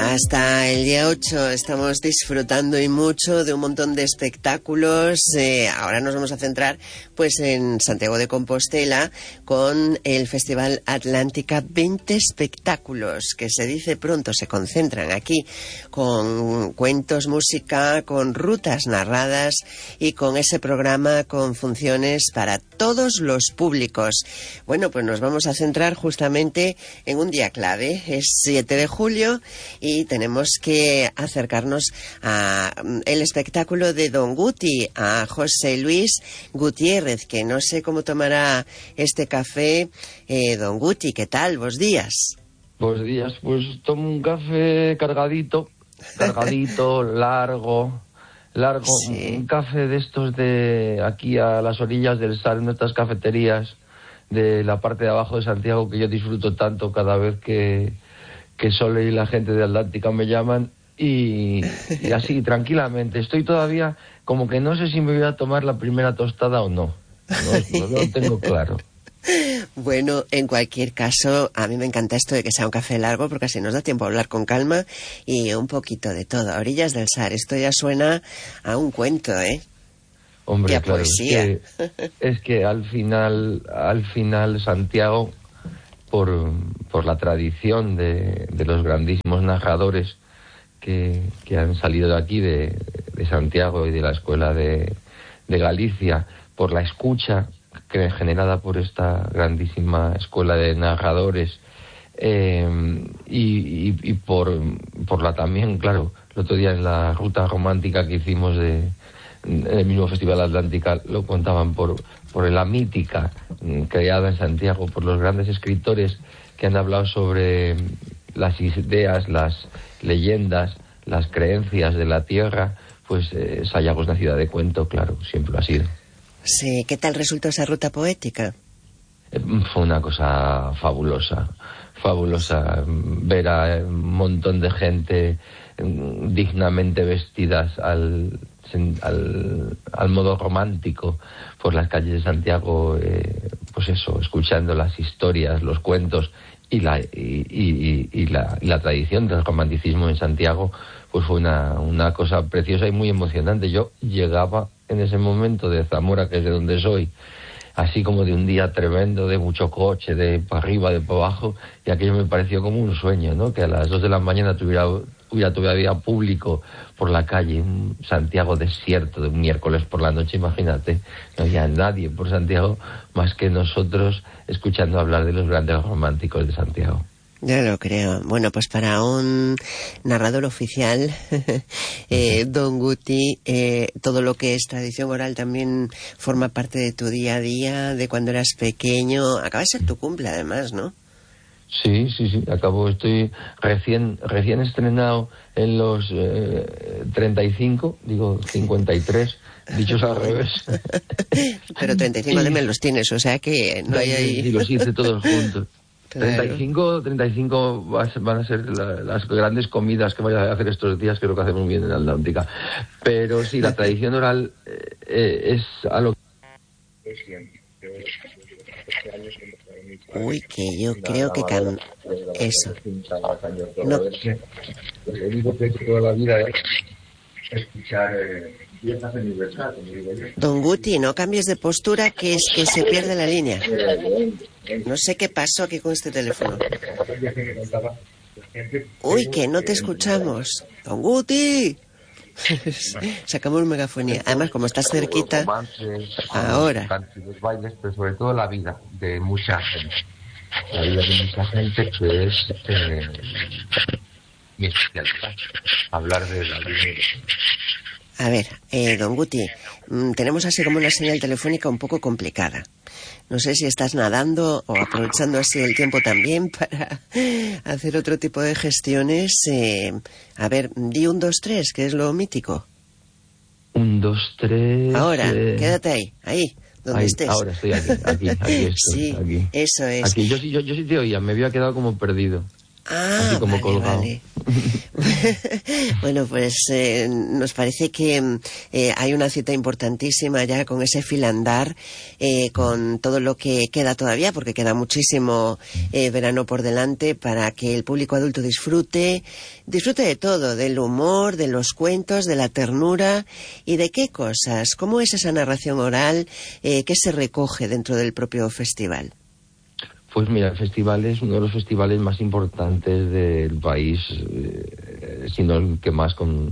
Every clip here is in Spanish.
Hasta el día 8 estamos disfrutando y mucho de un montón de espectáculos. Ahora nos vamos a centrar pues en Santiago de Compostela con el Festival Atlántica. 20 espectáculos que se dice pronto se concentran aquí con cuentos, música, con rutas narradas y con ese programa con funciones para todos los públicos. Bueno, pues nos vamos a centrar justamente en un día clave. Es 7 de julio y tenemos que acercarnos a el espectáculo de Don Guti, a José Luis Gutiérrez, que no sé cómo tomará este café. Don Guti, ¿qué tal? Buenos días. Buenos días, pues tomo un café cargadito, largo, sí. Un café de estos de aquí a las orillas del Sar, en nuestras cafeterías de la parte de abajo de Santiago, que yo disfruto tanto cada vez que Sole y la gente de Atlántica me llaman, y así, tranquilamente. Estoy todavía como que no sé si me voy a tomar la primera tostada o no. No lo tengo claro. Bueno, en cualquier caso, a mí me encanta esto de que sea un café largo, porque así nos da tiempo a hablar con calma y un poquito de todo. A orillas del Sar, esto ya suena a un cuento, ¿eh? Hombre, y a claro, poesía. Es que al final Santiago, por la tradición de los grandísimos narradores que han salido de aquí, de Santiago y de la Escuela de Galicia, por la escucha generada por esta grandísima escuela de narradores, y por la también, claro, el otro día en la ruta romántica que hicimos en el mismo Festival Atlántica, lo contaban por la mítica creada en Santiago por los grandes escritores que han hablado sobre las ideas, las leyendas, las creencias de la tierra. Pues Sayago es una ciudad de cuento, claro, siempre lo ha sido. Sí, ¿qué tal resultó esa ruta poética? Fue una cosa fabulosa ver a un montón de gente dignamente vestidas al modo romántico por las calles de Santiago, pues eso, escuchando las historias, los cuentos y la tradición del romanticismo en Santiago. Pues fue una cosa preciosa y muy emocionante. Yo llegaba en ese momento de Zamora, que es de donde soy, así como de un día tremendo, de mucho coche, de para arriba, de para abajo, y aquello me pareció como un sueño, ¿no? Que a las 2 de la mañana hubiera todavía público por la calle, un Santiago desierto de un miércoles por la noche, imagínate, no había nadie por Santiago más que nosotros escuchando hablar de los grandes románticos de Santiago. Ya lo creo. Bueno, pues para un narrador oficial, Don Guti, todo lo que es tradición oral también forma parte de tu día a día, de cuando eras pequeño. Acaba de ser tu cumple, además, ¿no? Sí, estoy recién estrenado en los 35, digo 53, dichos al revés. Pero 35 de los tienes, o sea que no hay ahí... Sí, los hice todos juntos. Claro. 35 van a ser las grandes comidas que voy a hacer estos días, creo que hacemos bien en Atlántica. Pero sí, la tradición oral es algo que... Uy, que yo creo que eso. No. Le digo que toda la vida es escuchar piezas universales. Don Guti, no cambies de postura, que es que se pierde la línea. No sé qué pasó aquí con este teléfono. Uy, que no te escuchamos. Don Guti. Sacamos megafonía. Además, como estás cerquita, ahora. Los bailes, pero sobre todo la vida de mucha gente. La vida de mucha gente que es mi especialidad. Hablar de la vida. A ver, Don Guti, tenemos así como una señal telefónica un poco complicada. No sé si estás nadando o aprovechando así el tiempo también para hacer otro tipo de gestiones. A ver, di 1, 2, 3, que es lo mítico. 1, 2, 3... Ahora, quédate ahí, donde estés. Ahora estoy aquí estoy. Sí, aquí. Eso es. Aquí, yo sí te oía, me había quedado como perdido. así como colgado. Vale. Bueno, pues nos parece que hay una cita importantísima ya con ese filandar, con todo lo que queda todavía, porque queda muchísimo verano por delante, para que el público adulto disfrute de todo, del humor, de los cuentos, de la ternura y de qué cosas. ¿Cómo es esa narración oral que se recoge dentro del propio festival? Pues mira, el festival es uno de los festivales más importantes del país, sino el que más con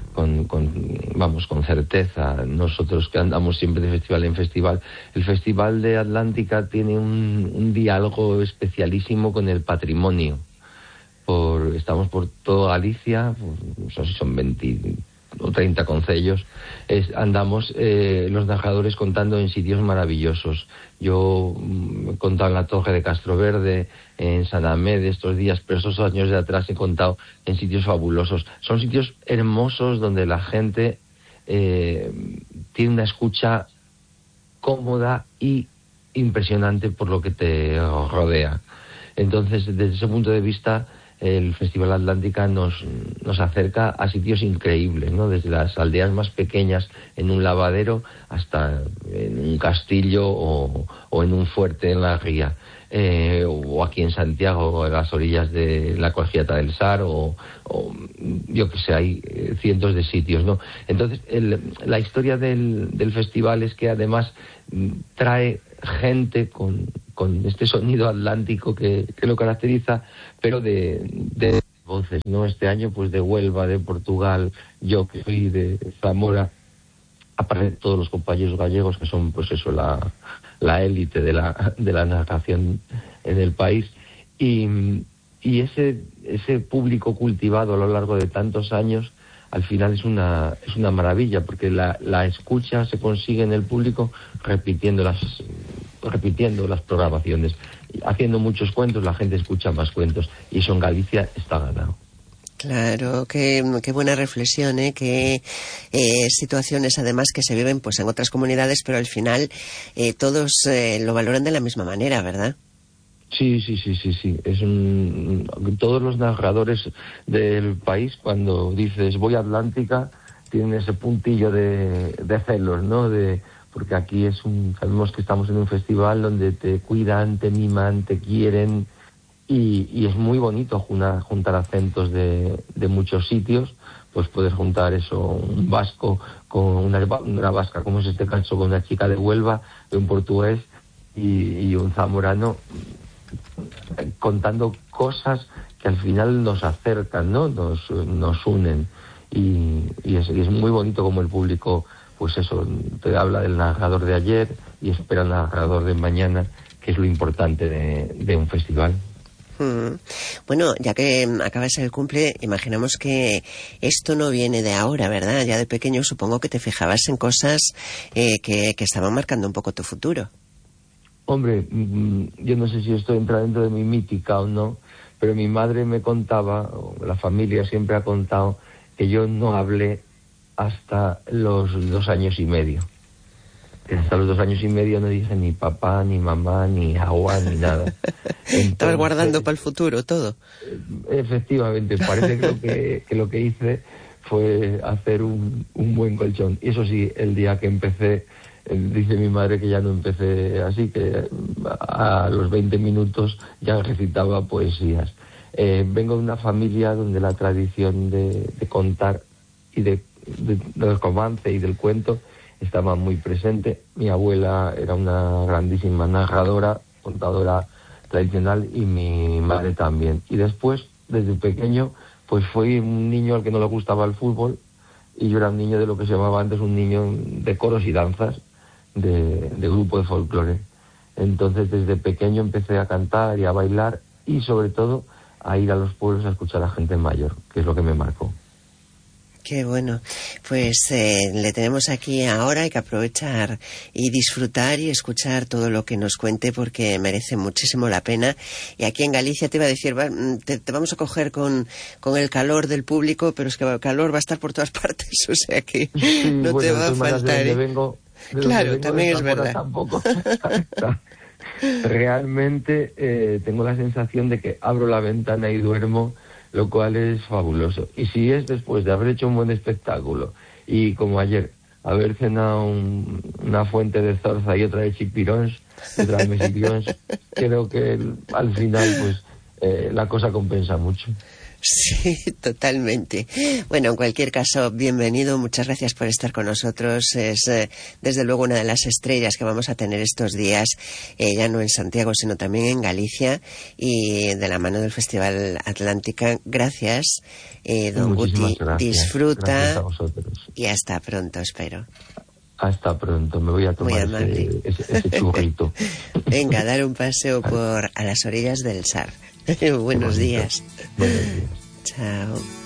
certeza. Nosotros que andamos siempre de festival en festival, el Festival de Atlántica tiene un diálogo especialísimo con el patrimonio. Estamos por toda Galicia, no sé si son 20 o 30 concellos, andamos los narradores contando en sitios maravillosos. Yo he contado en la Torre de Castroverde, en San Amé de estos días, pero estos años de atrás he contado en sitios fabulosos. Son sitios hermosos donde la gente tiene una escucha cómoda y impresionante por lo que te rodea. Entonces, desde ese punto de vista, el Festival Atlántica nos acerca a sitios increíbles, ¿no? Desde las aldeas más pequeñas en un lavadero hasta en un castillo o en un fuerte en la ría, o aquí en Santiago, a las orillas de la Colegiata del Sar, o yo que sé, hay cientos de sitios, ¿no? Entonces, la historia del festival es que además trae gente con este sonido atlántico que lo caracteriza, pero de voces, ¿no? Este año, pues de Huelva, de Portugal, yo que soy de Zamora, aparecen todos los compañeros gallegos que son, pues eso, la élite de la narración en el país, y ese público cultivado a lo largo de tantos años, al final es una maravilla, porque la escucha se consigue en el público repitiendo las programaciones, haciendo muchos cuentos, la gente escucha más cuentos, y eso en Galicia está ganado. Claro, qué buena reflexión, qué situaciones además que se viven pues en otras comunidades, pero al final todos lo valoran de la misma manera, ¿verdad? Sí. Todos los narradores del país, cuando dices voy a Atlántica, tienen ese puntillo de celos, ¿no? Porque aquí sabemos que estamos en un festival donde te cuidan, te miman, te quieren, y es muy bonito juntar acentos de muchos sitios. Pues puedes juntar eso, un vasco con una vasca, como es este caso, con una chica de Huelva, de un portugués y un zamorano, contando cosas que al final nos acercan, ¿no? Nos unen, y es muy bonito como el público, pues eso, te habla del narrador de ayer y espera el narrador de mañana, que es lo importante de un festival. Bueno, ya que acaba de ser el cumple, imaginamos que esto no viene de ahora, ¿verdad? Ya de pequeño supongo que te fijabas en cosas que estaban marcando un poco tu futuro. Hombre, yo no sé si esto entra dentro de mi mítica o no, pero mi madre me contaba, o la familia siempre ha contado, que yo no hablé hasta los 2 años y medio. Hasta los 2 años y medio no dije ni papá, ni mamá, ni agua, ni nada. Estabas guardando para el futuro todo. Efectivamente, parece que lo que hice fue hacer un buen colchón. Y eso sí, el día que empecé, dice mi madre que ya no empecé así, que a los 20 minutos ya recitaba poesías. Vengo de una familia donde la tradición de contar y del romance y del cuento estaba muy presente. Mi abuela era una grandísima narradora, contadora tradicional, y mi madre también. Y después, desde pequeño, pues fui un niño al que no le gustaba el fútbol, y yo era un niño de lo que se llamaba antes un niño de coros y danzas, de grupo de folclore. Entonces, desde pequeño empecé a cantar y a bailar, y sobre todo a ir a los pueblos a escuchar a gente mayor, que es lo que me marcó. Qué bueno. Pues le tenemos aquí ahora, hay que aprovechar y disfrutar y escuchar todo lo que nos cuente, porque merece muchísimo la pena. Y aquí en Galicia te iba a decir, te vamos a coger con el calor del público, pero es que el calor va a estar por todas partes, o sea que no te va a faltar. Vengo, claro, también es verdad. Tampoco realmente tengo la sensación de que abro la ventana y duermo, lo cual es fabuloso. Y si es después de haber hecho un buen espectáculo y como ayer, haber cenado una fuente de zorza y otra de chipirons, y otra de mexiclons, creo que al final pues la cosa compensa mucho. Sí, totalmente. Bueno, en cualquier caso, bienvenido. Muchas gracias por estar con nosotros. Es, desde luego, una de las estrellas que vamos a tener estos días, ya no en Santiago, sino también en Galicia, y de la mano del Festival Atlántica. Gracias, don Guti. Gracias. Disfruta. Gracias a vosotros. Y hasta pronto, espero. Hasta pronto. Me voy a tomar ese churrito. Venga, dar un paseo a las orillas del Sar. Buenos días. Buenos días. Chao.